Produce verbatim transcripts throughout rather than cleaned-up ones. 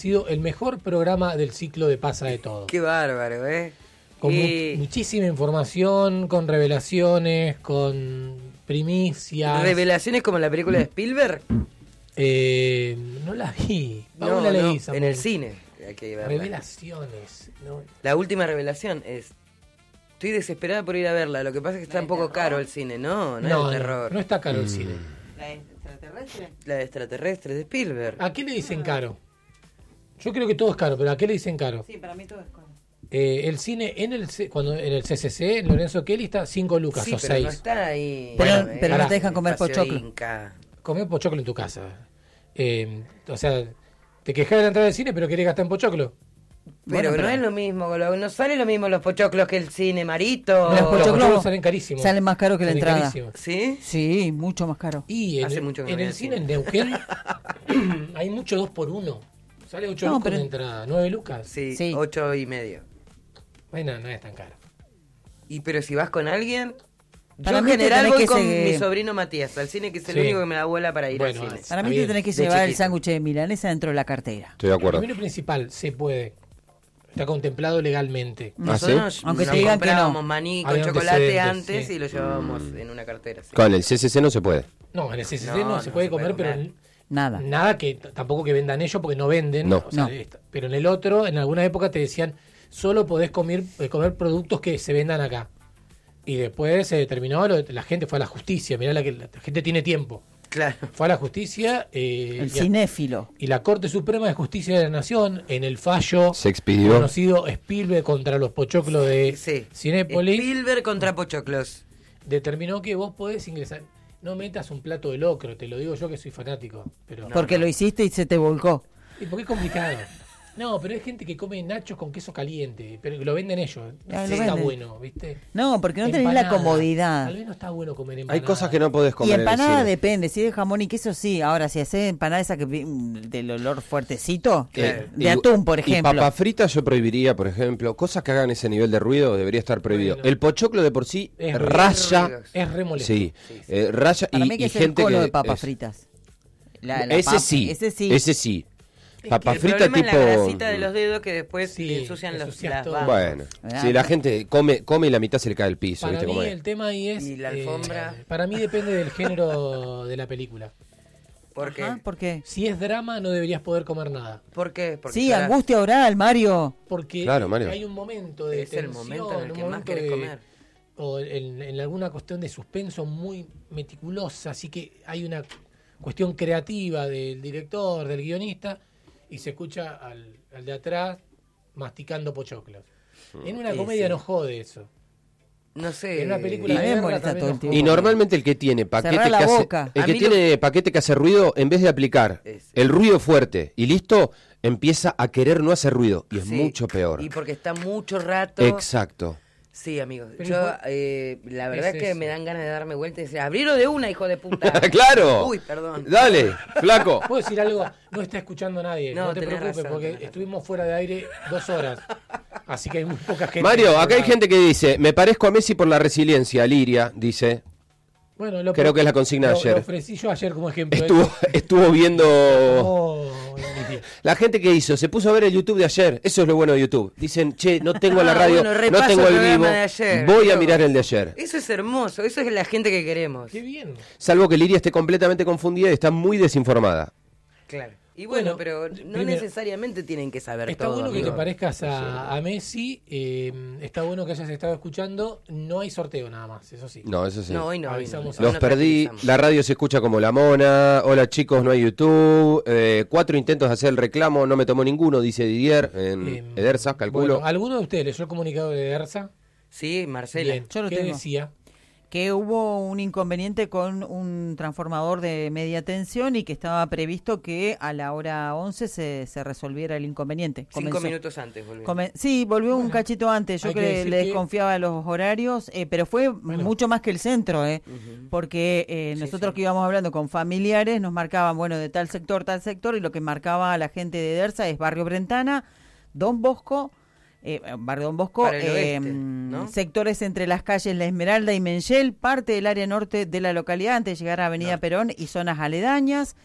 sido el mejor programa del ciclo de Pasa de Todo. Qué bárbaro, ¿eh? Con y... mu- muchísima información, con revelaciones, con primicias. ¿Revelaciones como la película de Spielberg? Eh, no la vi. No, Aún la no, leí, en el cine. Hay que verla. Revelaciones. No. La última revelación es... Estoy desesperada por ir a verla. Lo que pasa es que está un poco caro el cine. No, no, No, es de no, terror. no está caro el Mm. cine. ¿La extraterrestre? La de extraterrestres de Spielberg. ¿A qué le dicen caro? Yo creo que todo es caro, pero ¿a qué le dicen caro? Sí, para mí todo es caro. Eh, el cine en el C- cuando en el C C C, Lorenzo Kelly está cinco lucas Sí, o pero seis. no está ahí. Pero- eh, pero no te dejan comer espacio pochoclo. Inca. Comé pochoclo en tu casa. Eh, o sea, te quejas de la entrada del cine, pero querés gastar en pochoclo. Pero, Bueno, pero- no es lo mismo, lo- no sale lo mismo los pochoclos que el cine, Marito. Los Los pochoclos pochoclos salen carísimos. Salen más caro que la Salen entrada. carísimos. ¿Sí? Sí, mucho más caro. Y en, Hace el- mucho que en no voy el al cine cine. en Neuquén hay mucho dos por uno. Sale ocho No, lucas pero- la entrada, nueve lucas. Sí, Sí. ocho y medio. Bueno, no es tan caro. Y pero si vas con alguien... Para Yo mí en te general tenés voy que con seguir- mi sobrino Matías al cine, que es el Sí. único que me da bola para ir Bueno, al cine. es- Para Está mí bien. te tenés que De llevar el chiquito. sándwich de milanesa dentro de la cartera. Estoy de El acuerdo. menú principal se puede. Está contemplado legalmente. ¿Ah, sí? Nosotros Aunque nos te digan que comprábamos no. maní con Hay chocolate antecedentes, antes sí. y lo llevábamos en una cartera. sí. Con el C C C no se puede. No, en el C C C No, no, no se puede se puede comer, pero comer. en- Nada. nada que t- tampoco que vendan ellos porque no venden. No. o sea, No. esta- pero en el otro, en alguna época te decían, solo podés comer, eh, comer productos que se vendan acá. Y después se determinó, lo de- la gente fue a la justicia. Mirá, la, que, la gente tiene tiempo. Claro. Fue a la justicia eh, El y, a- cinéfilo. y la Corte Suprema de Justicia de la Nación, en el fallo Se expidió. conocido Spielberg contra los pochoclos de Sí. Cinépolis, Spielberg contra Pochoclos. determinó que vos podés ingresar. No metas un plato de locro, te lo digo yo que soy fanático. Pero Porque lo hiciste y se te volcó. ¿Y por qué es complicado? No, pero hay gente que come nachos con queso caliente, pero que lo venden ellos. No Ah, sé lo si está venden. bueno, ¿viste? No, porque no tenés la Empanada. comodidad. Tal vez no está bueno comer Hay empanada. cosas que no podés Y comer en el empanada cine. depende, si es de jamón y queso sí. Ahora, si haces empanada esa que vi- mm, del olor fuertecito, Eh, de y- atún, por Y ejemplo. papa frita yo prohibiría, por ejemplo, cosas que hagan ese nivel de ruido debería estar prohibido. Bueno. El pochoclo de por sí Es raya, ruido. Es re molesto. sí, Sí, sí. eh, raya Para y, mí que y es el gente cono que de papas es- fritas. La- la ese papa- sí, Ese sí. ese sí. Es Papa que el frita problema tipo es la grasita de los dedos que después Sí, le ensucian los, ensucias las todo. babas. Bueno, Ah, si la no. gente come come y la mitad se le cae al piso, Para ¿viste mí cómo es? el tema ahí es... Y la alfombra. eh, para mí depende del género de la película. ¿Por qué? Ajá, ¿por qué? Si es drama no deberías poder comer nada. ¿Por qué? Porque Sí, llorás. angustia oral, Mario. Porque Claro, Mario. hay un momento de Es el tensión, momento en el un que más momento querés de- comer. o en, en alguna cuestión de suspenso muy meticulosa, así que hay una cuestión creativa del director, del guionista, y se escucha al, al de atrás masticando pochoclos. En una Sí, comedia sí. no jode eso. No sé. En una película Y de me guerra molesta tal vez todo el no tiempo. Y jode. normalmente el que tiene paquete Cerrá la que hace, boca. el A que mí tiene paquete que hace ruido, en vez de aplicar Es- el ruido fuerte y listo, empieza a querer no hacer ruido y es Sí. mucho peor. Y porque está mucho rato. Exacto. Sí, amigos. Pero Yo, igual- eh, la verdad Es es que eso. me dan ganas de darme vuelta y decir, abrilo de una, hijo de puta. ¡Claro! Uy, perdón. Dale, flaco. ¿Puedo decir algo? No está escuchando nadie. No, No, te tenés preocupes, razón, porque tenés razón. estuvimos fuera de aire dos horas. Así que hay muy poca gente. Mario, acá hay gente que dice, me parezco a Messi por la resiliencia, Liria, dice. Bueno, lo Creo que es la consigna lo- ayer. Lo ofrecí yo ayer como ejemplo. Estuvo, estuvo viendo... Oh, Liria. La gente que hizo, se puso a ver el YouTube de ayer. Eso es lo bueno de YouTube. Dicen, che, no tengo la Ah, radio, bueno, no repaso tengo el el vivo. programa de ayer. Voy a Pero- mirar el de ayer. Eso es hermoso, eso es la gente que queremos. Qué bien. Salvo que Liria esté completamente confundida y está muy desinformada. Claro. Y bueno, Bueno, pero no primero, necesariamente tienen que saber Está todo. bueno que amigo. te parezcas a, a Messi. eh, está bueno que hayas estado escuchando. No hay sorteo nada más, eso sí. No, eso sí. No, hoy no. hoy no. Avisamos. Hoy Los no perdí, tranquilizamos. la radio se escucha como la mona. Hola chicos, no hay YouTube. Eh, cuatro intentos de hacer el reclamo, no me tomó ninguno, dice Didier en Eh, Edersa, calculo. Bueno, ¿alguno de ustedes leyó el comunicado de ERSA? Sí, Marcela. Bien. Yo lo ¿Qué tengo. decía? Que hubo un inconveniente con un transformador de media tensión y que estaba previsto que a la hora once se, se resolviera el inconveniente. Cinco Comenzó- minutos antes volvió. Come- sí, volvió un Bueno, cachito antes. Yo hay que que decir le que- desconfiaba de los horarios, eh, pero fue mucho más que el centro, eh, Ujú. porque eh, Sí, nosotros sí. que íbamos hablando con familiares nos marcaban, bueno, de tal sector, tal sector, y lo que marcaba a la gente de Dersa es Barrio Brentana, Don Bosco, eh, Barrio Don Bosco, Para el oeste, eh, ¿no? sectores entre las calles La Esmeralda y Menchel, parte del área norte de la localidad antes de llegar a Avenida Norte. Perón y zonas aledañas.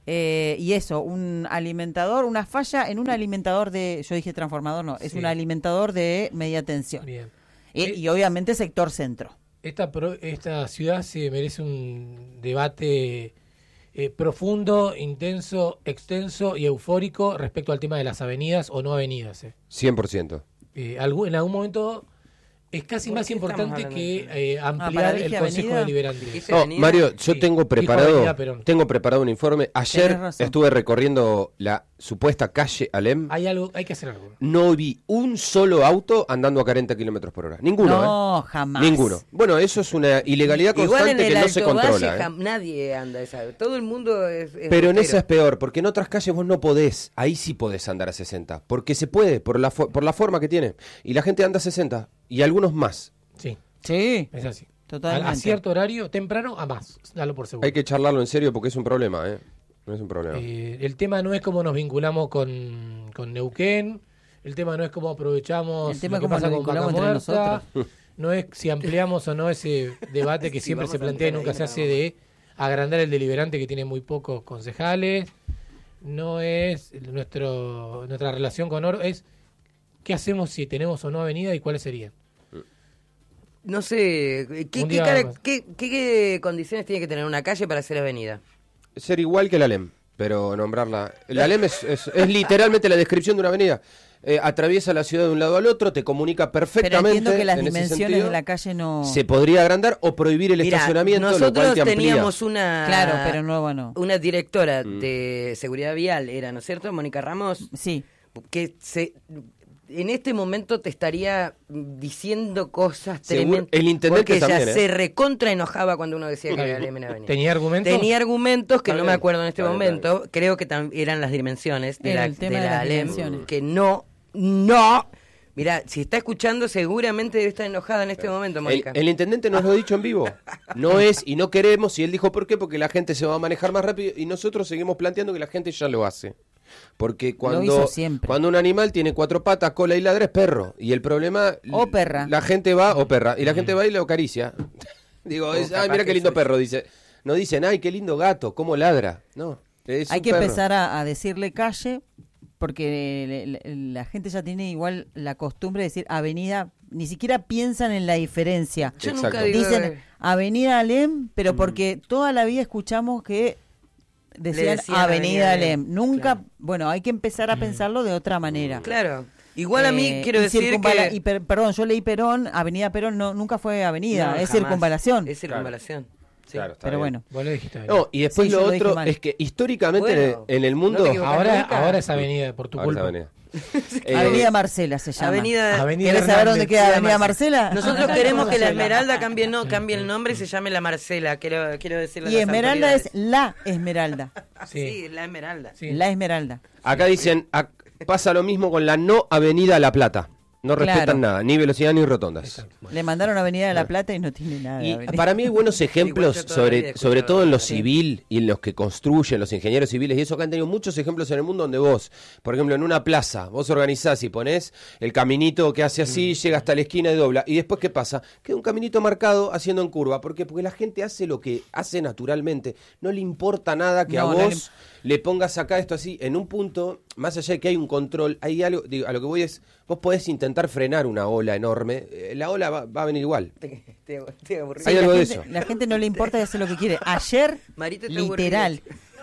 Eh, y eso, un alimentador, una falla en un alimentador de, yo dije transformador, no, es Sí. un alimentador de media tensión. Bien. Y, Eh, y obviamente sector centro. Esta, pro- esta ciudad se merece un debate eh, profundo, intenso, extenso y eufórico respecto al tema de las avenidas o no avenidas. Eh. cien por ciento. Eh, algún- en algún momento es casi ¿Por más qué estamos importante hablando que de eso? eh, para ampliar el dije Consejo avenida. Deliberante. Dijiste No, avenida. Mario, yo Sí, tengo dijo preparado, Avenida Perón. tengo preparado un informe. Ayer Tenés razón. estuve recorriendo la supuesta calle Alem. Hay algo, hay que hacer algo. No vi un solo auto andando a cuarenta kilómetros por hora. Ninguno, No, ¿eh? jamás. Ninguno. Bueno, eso es una ilegalidad Igual en constante el que no se Alto Valle controla. ¿eh? jam- nadie anda esa. Todo el mundo es, es Pero en rutero. esa es peor, porque en otras calles vos no podés. Ahí sí podés andar a sesenta. Porque se puede, por la, fo- por la forma que tiene. Y la gente anda a sesenta. Y algunos más. Sí, Sí, es así. totalmente. A, a cierto horario, temprano, a más. Dalo por seguro. Hay que charlarlo en serio porque es un problema, ¿eh? No es un problema. Eh, el tema no es cómo nos vinculamos con, con Neuquén, el tema no es cómo aprovechamos El tema lo es que cómo pasa nos con Vaca vinculamos entre Muerta, nosotros. no es si ampliamos o no ese debate que Sí, siempre vamos se a plantea y entrar nunca ahí, se no, hace vamos. de agrandar el deliberante que tiene muy pocos concejales, no es nuestro nuestra relación con Oro, es qué hacemos si tenemos o no avenida y cuáles serían. No sé, ¿qué, Un qué, día cara- vamos. qué- qué- qué condiciones tiene que tener una calle para ser avenida? Ser igual que la Alem, pero nombrarla. La Alem es, es- es literalmente la descripción de una avenida. Eh, atraviesa la ciudad de un lado al otro, te comunica Pero perfectamente. entiendo que las en ese dimensiones sentido. de la calle no... Se podría agrandar o prohibir el Mirá, estacionamiento, lo cual nosotros te amplía. teníamos una Claro, pero nueva no. una directora Mm. de seguridad vial, era, ¿no es cierto? Mónica Ramos, Sí. que se en este momento te estaría diciendo cosas Seguro- tremendas. el intendente porque ella también, ¿eh? se recontra enojaba cuando uno decía que era la Avenida. ¿Tenía argumentos? Tenía argumentos que Está no bien, me acuerdo en este está bien, está momento. Creo que tam- eran las dimensiones de Era la, el tema de de la las Alem, dimensiones. que no, no. Mira, si está escuchando, seguramente debe estar enojada en este momento, El, Mónica. el intendente nos lo ha dicho en vivo. No es y no queremos. Y él dijo, ¿por qué? Porque la gente se va a manejar más rápido. Y nosotros seguimos planteando que la gente ya lo hace. Porque cuando, hizo siempre. cuando un animal tiene cuatro patas, cola y ladra, es perro. Y el problema... O perra. La gente va, o perra. Y la gente va y lo acaricia. Digo, O es, capaz ay, mira que qué lindo soy perro. yo. Dice, no dicen, ay, qué lindo gato, cómo ladra. No, es Hay un que perro. empezar a, a decirle calle, porque le- le- la gente ya tiene igual la costumbre de decir avenida, ni siquiera piensan en la diferencia. Yo Exacto. nunca digo... Dicen avenida Alem, pero porque toda la vida escuchamos que decían, decían avenida Avenida Alem. Alem, Nunca, claro. bueno, hay que empezar a pensarlo de otra manera. Claro. Igual a mí Eh, quiero y decir circunvala- que... y per- perdón, yo leí Perón, avenida Perón no, nunca fue avenida, No, es jamás. circunvalación. Es circunvalación. Sí. Claro, está Pero bien. bueno, Vos lo dijiste. Daniel. No, y después Sí, lo yo lo dije otro mal. es que históricamente Bueno, en el no mundo... te equivocas. ahora, nunca. ahora es avenida, por tu Ahora es culpa. avenida. Eh, Avenida Marcela se llama. Avenida... Avenida ¿Querés saber Hernández. dónde queda Avenida Marcela? Nosotros queremos que la Marcela. Esmeralda cambie, no, cambie el nombre y se llame la Marcela. Quiero, quiero decirle a Y las Esmeralda es autoridades. la Esmeralda. Sí. Sí, la Esmeralda. Sí. La Esmeralda. Acá dicen, ac- pasa lo mismo con la no avenida La Plata. No Claro. respetan nada, ni velocidad ni rotondas. Exacto. Bueno. Le mandaron Avenida de la Plata y no tiene nada. de Y avenida. para mí hay buenos ejemplos, Igual yo toda la vida sobre, he sobre escuchado todo en lo hablar. civil y en los que construyen, los ingenieros civiles, y eso que han tenido muchos ejemplos en el mundo donde vos, por ejemplo, en una plaza, vos organizás y ponés el caminito que hace así, llega hasta la esquina y dobla, y después ¿qué pasa? Queda un caminito marcado haciendo en curva, ¿por qué? Porque la gente hace lo que hace naturalmente, no le importa nada que No, a no vos le pongas acá esto así, en un punto, más allá de que hay un control, hay algo, digo, a lo que voy es, vos podés intentar frenar una ola enorme, eh, la ola va, va a venir igual. Te, te- te aburrí. Hay la algo de gente, eso. la gente no le importa y hace lo que quiere. Ayer, Marito, te literal,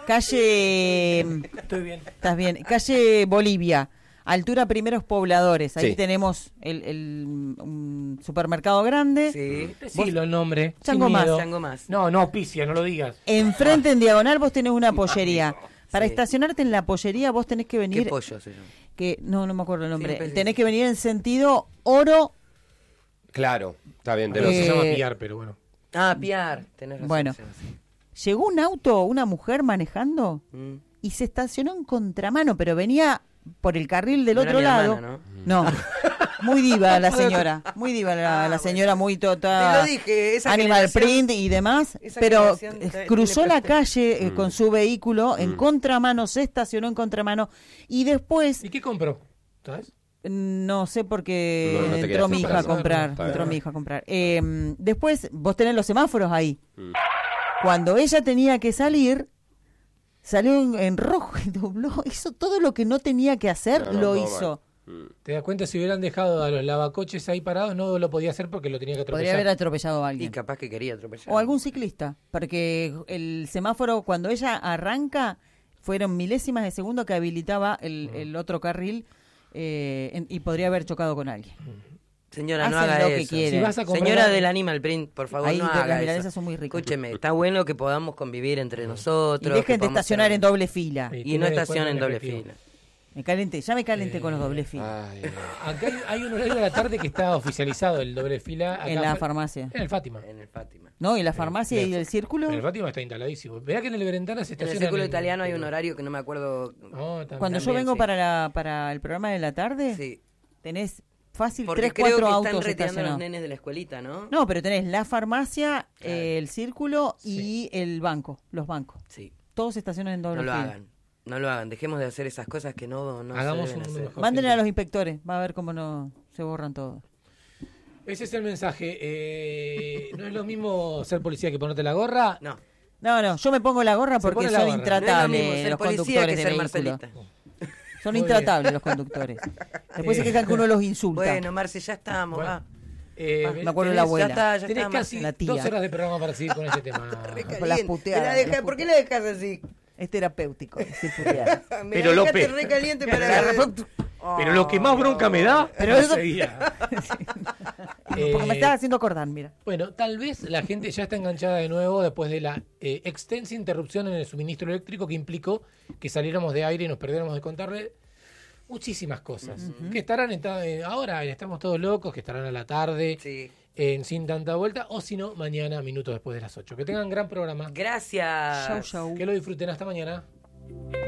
calle... Estoy bien. Estás bien. Calle Bolivia, altura Primeros Pobladores. Ahí Sí. tenemos el, el, un supermercado grande. Sí. Decilo el nombre. Chango sin más. miedo. Chango más. No, no, Picia, no lo digas. Enfrente en diagonal vos tenés una pollería. Para Sí. estacionarte en la pollería vos tenés que ¿Qué venir... pollo se llama? que No, no me acuerdo el nombre. Siempre es Tenés eso. que venir en sentido oro... Claro, está bien, de Pero los... se Eh, llama Piar, pero bueno. Ah, Piar. Tenés razón. Bueno. se llama así. Llegó un auto, una mujer manejando Mm. y se estacionó en contramano, pero venía por el carril del No era otro mi lado. hermana, No, muy diva la señora, muy diva la, Ah, la bueno. señora, muy Te tota, lo dije, esa Animal generación- Print y demás, esa pero generación eh, tiene cruzó la presente- calle eh, Mm. con su vehículo en Mm. contramano, se estacionó en contramano y después, ¿Y qué compró? ¿Sabes? no sé por qué No, no te entró quedas mi hija a pensando. comprar, Está entró bien. mi hija a comprar. Eh, después, vos tenés los semáforos ahí. Mm. Cuando ella tenía que salir, Salió en, en rojo y dobló. Hizo todo lo que no tenía que hacer, No, no, lo todo hizo. mal. ¿Te das cuenta? Si hubieran dejado a los lavacoches ahí parados, no lo podía hacer porque lo tenía que Podría atropellar. haber atropellado a Y alguien. capaz que quería atropellar. O algún ciclista. Porque el semáforo, cuando ella arranca, fueron milésimas de segundo que habilitaba el, el otro carril eh, en- y podría haber chocado con alguien. Señora, no Hacen haga lo que eso. quieren. Si vas a comprar- Señora del Animal Print, por favor, Ahí no de- haga las eso. milanesas son muy ricas. Escúcheme, está bueno que podamos convivir entre Y nosotros. dejen que de podamos estacionar ser- en doble fila. Sí. Y Tiene no descuento estacionen en en doble efectivo. fila. Me calenté, ya me calenté Eh, con los doble fila. Ay, Acá hay, hay un horario de la tarde que está oficializado, el doble fila. Acá En la fue- farmacia. En el Fátima. En el Fátima. No, y la farmacia Eh, y el círculo. En el Fátima está instaladísimo. Verá que en el Berentana se En el estaciona. círculo en- italiano hay un horario que no me acuerdo. No, también. Cuando yo también, vengo sí. para la para el programa de la tarde, Sí. tenés fácil Porque tres, creo cuatro que autos están retirando a los estacionados. nenes de la escuelita, ¿no? No, pero tenés la farmacia, Claro. eh, el círculo Sí. y el banco, los bancos. Sí. Todos estacionan en doble No lo fila. hagan. No lo hagan. Dejemos de hacer esas cosas que no, no Hagamos se deben un hacer. mejor. Mándenle a los inspectores, va a ver cómo no se borran todos. Ese es el mensaje. Eh, no es lo mismo ser policía que ponerte la gorra. No. No, no, yo me pongo la gorra Se porque pone la son gorra. No es lo intratables mismo ser los policía conductores que de ser vehículos. Marcelita. Son Muy intratables los conductores. Después se Eh, quejan que uno los insulta. Bueno, Marce, ya estamos. Bueno. va. Eh, Ah, me acuerdo de la tenés- abuela. Ya está, ya Tenés está. casi la tía. dos horas de programa para seguir con este tema. Re Con las caliente. puteadas, Me la deja- las ¿Por qué la dejas así? Es terapéutico, decir putear. Me Pero, la dejaste López. re caliente Pero para... Pero lo que más bronca me da Pero es eso- ese día. Porque me Eh, estás haciendo acordar, mira. Bueno, tal vez la gente ya está enganchada de nuevo después de la eh, extensa interrupción en el suministro eléctrico que implicó que saliéramos de aire y nos perdiéramos de contarle muchísimas cosas. Que estarán en ta- eh, ahora, en Estamos Todos Locos, que estarán a la tarde, Sí. en Sin Tanta Vuelta, o si no, mañana, minutos después de las ocho. Que tengan gran programa. Gracias. Chau, chau. Que lo disfruten. Hasta mañana.